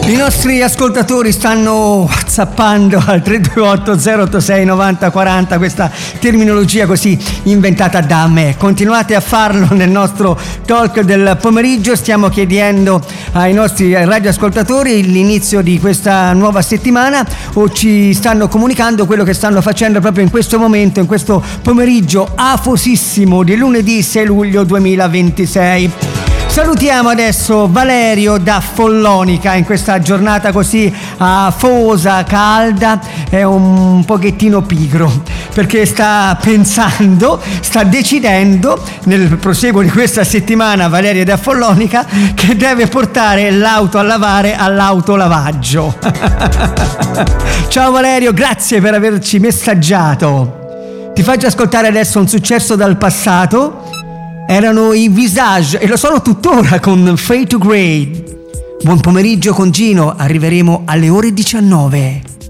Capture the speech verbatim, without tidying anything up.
I nostri ascoltatori stanno whatsappando al tre due otto zero otto sei nove zero quattro zero, questa terminologia così inventata da me. Continuate a farlo nel nostro talk del pomeriggio. Stiamo chiedendo ai nostri radioascoltatori l'inizio di questa nuova settimana, o ci stanno comunicando quello che stanno facendo proprio in questo momento, in questo pomeriggio afosissimo di lunedì sei luglio duemilaventisei. Salutiamo adesso Valerio da Follonica in questa giornata così afosa, calda, è un pochettino pigro perché sta pensando, sta decidendo nel proseguo di questa settimana, Valerio da Follonica, che deve portare l'auto a lavare all'autolavaggio. Ciao Valerio, grazie per averci messaggiato. Ti faccio ascoltare adesso un successo dal passato. Erano i Visage e lo sono tuttora con Fade to Grey. Buon pomeriggio con Gino, arriveremo alle ore diciannove.